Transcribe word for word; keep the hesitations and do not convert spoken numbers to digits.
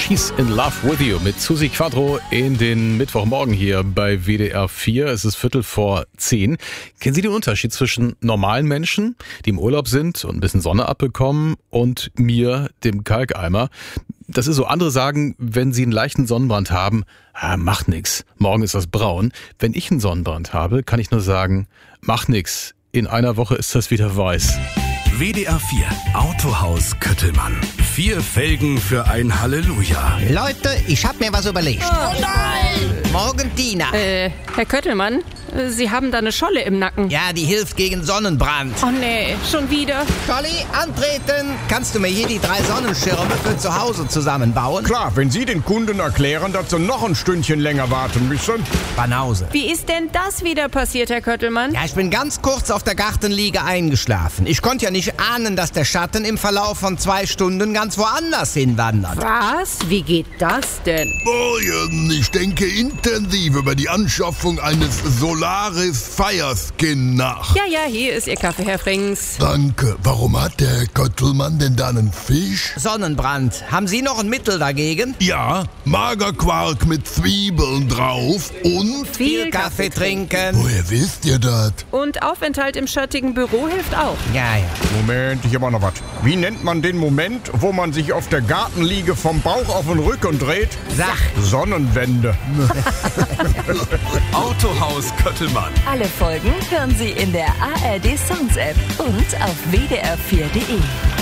She's in Love with You mit Susi Quadro in den Mittwochmorgen hier bei W D R vier. Es ist Viertel vor zehn. Kennen Sie den Unterschied zwischen normalen Menschen, die im Urlaub sind und ein bisschen Sonne abbekommen, und mir, dem Kalkeimer? Das ist so, andere sagen, wenn sie einen leichten Sonnenbrand haben, ah, macht nix, morgen ist das braun. Wenn ich einen Sonnenbrand habe, kann ich nur sagen, macht nix, in einer Woche ist das wieder weiß. W D R vier Autohaus Köttelmann. Vier Felgen für ein Halleluja. Leute, ich hab mir was überlegt. Oh nein! Morgen Tina. Äh, Herr Köttelmann, Sie haben da eine Scholle im Nacken. Ja, die hilft gegen Sonnenbrand. Oh nee, schon wieder? Scholli, antreten. Kannst du mir hier die drei Sonnenschirme für zu Hause zusammenbauen? Klar, wenn Sie den Kunden erklären, dass sie noch ein Stündchen länger warten müssen. Banause. Wie ist denn das wieder passiert, Herr Köttelmann? Ja, ich bin ganz kurz auf der Gartenliege eingeschlafen. Ich konnte ja nicht ahnen, dass der Schatten im Verlauf von zwei Stunden ganz woanders hinwandert. Was? Wie geht das denn? Morgen, ich denke intensiv über die Anschaffung eines Solaris Fireskin nach. Ja, ja, hier ist Ihr Kaffee, Herr Frings. Danke. Warum hat der Köttelmann denn da einen Fisch? Sonnenbrand. Haben Sie noch ein Mittel dagegen? Ja, Magerquark mit Zwiebeln drauf und... Viel Kaffee trinken. Woher wisst ihr das? Und Aufenthalt im schattigen Büro hilft auch. Ja, ja. Moment, ich hab auch noch was. Wie nennt man den Moment, wo man sich auf der Gartenliege vom Bauch auf den Rücken dreht? Sag. Sonnenwende. Autohaus Köttelmann. Alle Folgen hören Sie in der A R D Songs App und auf w d r vier punkt d e.